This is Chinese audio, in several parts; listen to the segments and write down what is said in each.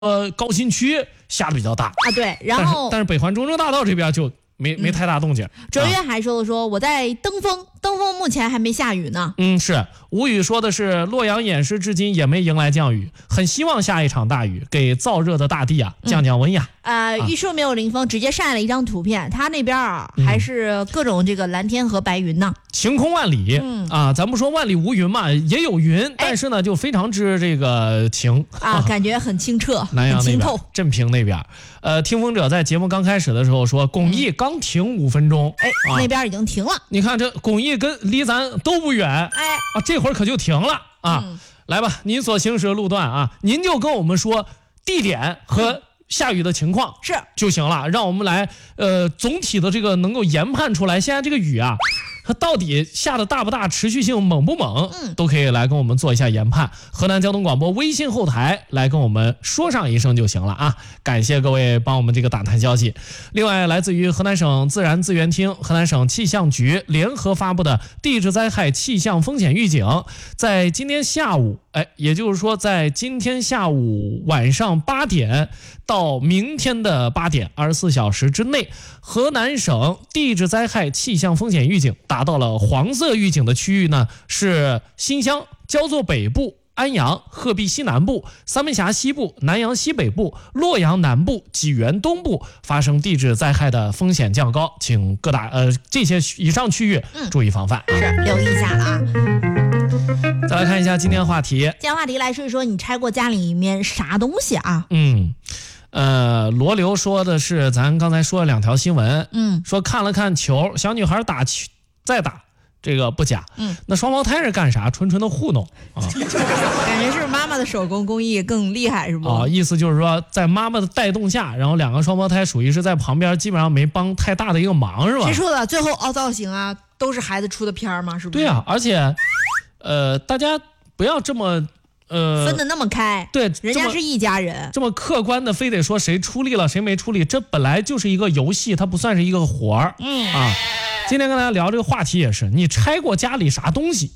高新区下的比较大啊，对，然后但是北环中正大道这边就没太大动静。 哲渊还说了说我在登封目前还没下雨呢。 是吴宇说的是洛阳偃师至今也没迎来降雨，很希望下一场大雨，给燥热的大地降降温呀。 玉树没有临风，直接晒了一张图片，他那边还是各种这个蓝天和白云呢， 晴空万里。咱不说万里无云嘛，也有云，但是呢就非常之这个晴感觉很清澈， 南阳那边很清透。 镇平那边，听风者在节目刚开始的时候说，巩义刚停5分钟， 那边已经停了。 你看这巩义离咱都不远，这会儿可就停了啊。来吧，您所行驶的路段您就跟我们说地点和下雨的情况是就行了，让我们来总体的这个能够研判出来，现在这个雨它到底下的大不大，持续性猛不猛，都可以来跟我们做一下研判。河南交通广播微信后台来跟我们说上一声就行了啊！感谢各位帮我们这个打探消息。另外，来自于河南省自然资源厅、河南省气象局联合发布的地质灾害气象风险预警，在今天下午，也就是说，在今天下午晚上8点到明天的8点，24小时之内，河南省地质灾害气象风险预警达到了黄色预警的区域呢，是新乡、焦作北部、安阳、鹤壁西南部、三门峡西部、南阳西北部、洛阳南部、济源东部发生地质灾害的风险较高，请各大这些以上区域注意防范， 是留意一下了啊。 再来看一下今天话题。 今天话题来说一说你拆过家里面啥东西啊？ 罗流说的是咱刚才说了2条新闻，说看了看球，小女孩打球再打，这个不假。那双胞胎是干啥？纯纯的糊弄啊！ 感觉是妈妈的手工工艺更厉害，是不？ 意思就是说，在妈妈的带动下，然后2个双胞胎属于是在旁边，基本上没帮太大的一个忙，是吧？ 谁说的？最后凹造型都是孩子出的片儿吗？是不是？ 对而且，大家不要这么。 分得那么开， 对， 人家是一家人， 这么客观的非得说谁出力了谁没出力，这本来就是一个游戏，它不算是一个活儿。今天跟大家聊这个话题也是，你拆过家里啥东西？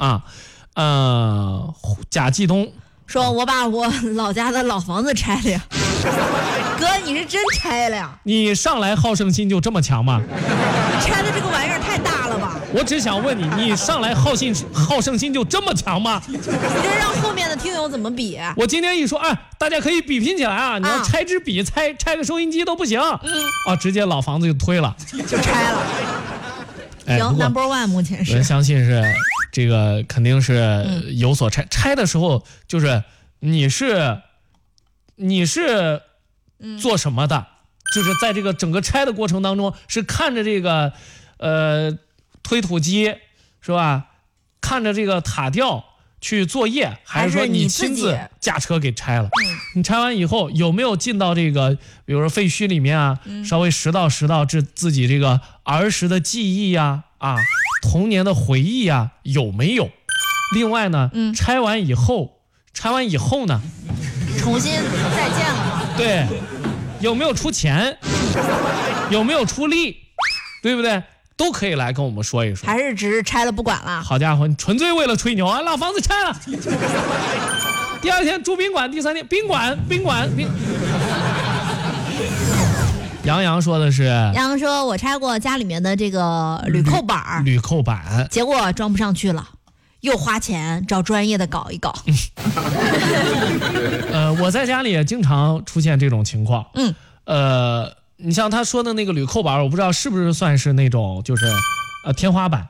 贾继东说，我把我老家的老房子拆了呀。哥，你是真拆了呀？ 你上来好胜心就这么强吗？ 你拆的这个玩意儿太大了吧？ 我只想问你，你上来好胜心就这么强吗？ 你这让后面的听友怎么比？ 我今天一说，大家可以比拼起来你要拆支笔，拆个收音机都不行。直接老房子就推了， 就拆了。行 ，Number One 目前是。 我相信是这个肯定是有所拆。拆的时候就是你是做什么的？就是在这个整个拆的过程当中，是看着这个推土机是吧？看着这个塔吊去作业，还是说你亲自驾车给拆了？你拆完以后有没有进到这个，比如说废墟里面稍微拾到自己这个儿时的记忆童年的回忆有没有？另外呢，拆完以后呢， 重新再建了吗？ 对，有没有出钱？有没有出力？对不对？都可以来跟我们说一说。 还是只是拆了不管了？ 好家伙，你纯粹为了吹牛老房子拆了。第2天住宾馆，第3天宾馆。杨洋说的是， 杨洋说我拆过家里面的这个铝扣板，结果装不上去了，又花钱找专业的搞一搞。 我在家里也经常出现这种情况。你像他说的那个铝扣板，我不知道是不是算是那种就是天花板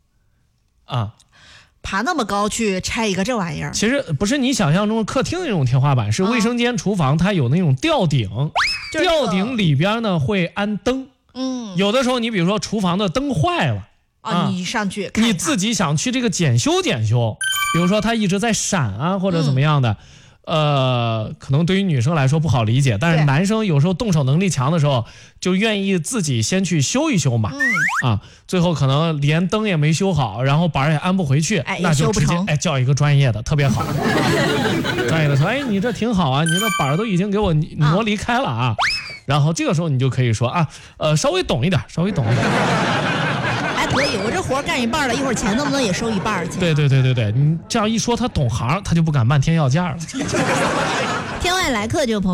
爬那么高去拆一个这玩意儿， 其实不是你想象中的客厅的那种天花板，是卫生间、厨房它有那种吊顶，吊顶里边呢会安灯。有的时候你比如说厨房的灯坏了你上去看看， 你自己想去这个检修，比如说它一直在闪或者怎么样的。可能对于女生来说不好理解，但是男生有时候动手能力强的时候，就愿意自己先去修一修嘛。最后可能连灯也没修好，然后板也安不回去，那就直接叫一个专业的，特别好。专业的说，你这挺好你这板都已经给我挪离开了然后这个时候你就可以说稍微懂一点。 可以，我这活干一半了，一会儿钱能不能也收一半去？ 对，你这样一说他懂行，他就不敢漫天要价了。 天外来客这个朋友